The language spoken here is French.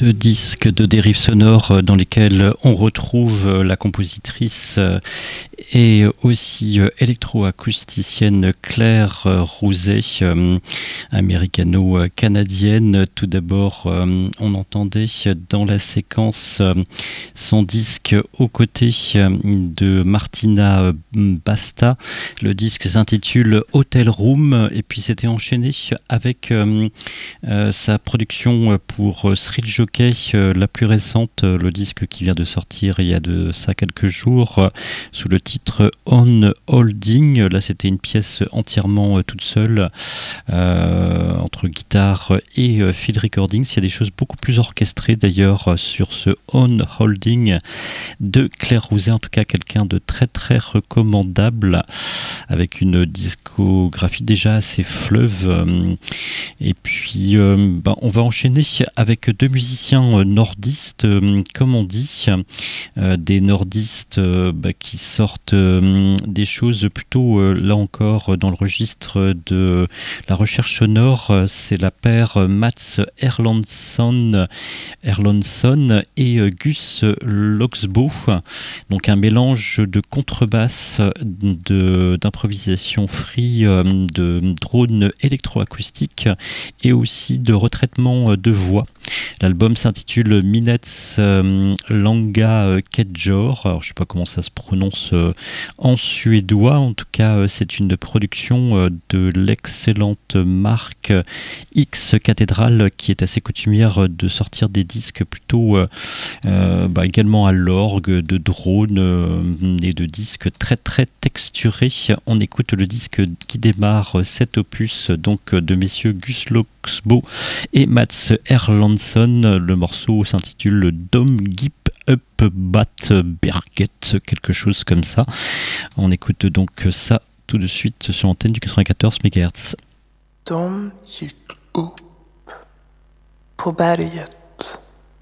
Deux disques de dérives sonores dans lesquels on retrouve la compositrice et aussi électroacousticienne Claire Rouzet, américano-canadienne. Tout d'abord, on entendait dans la séquence son disque aux côtés de Martina Basta. Le disque s'intitule Hotel Room et puis c'était enchaîné avec sa production pour Thrill Jockey, la plus récente, le disque qui vient de sortir il y a de ça quelques jours, sous le titre On Holding. Là, c'était une pièce entièrement toute seule, entre guitare et field recordings. Il y a des choses beaucoup plus orchestrées d'ailleurs sur ce On Holding de Claire Rouzet, en tout cas quelqu'un de très très recommandable, avec une discographie déjà assez fleuve. Et puis on va enchaîner avec deux musiciens nordistes, comme on dit, des nordistes qui sortent des choses plutôt, là encore, dans le registre de la recherche sonore. C'est la paire Mats Erlandsson et Gus Loxbo. Donc un mélange de contrebasse, d'improvisation free, de drone électroacoustique et aussi de retraitement de voix. L'album s'intitule Minets Langa Kedjor. Alors, je ne sais pas comment ça se prononce en suédois. En tout cas, c'est une production de l'excellente marque X Cathédrale, qui est assez coutumière de sortir des disques plutôt également à l'orgue, de drone et de disques très très texturés. On écoute le disque qui démarre cet opus donc de messieurs Gus Loxbo et Mats Erlandsson. Le morceau s'intitule Dom Gip Up Bat Berget, quelque chose comme ça. On écoute donc ça tout de suite sur l'antenne du 94 MHz. De gick upp på berget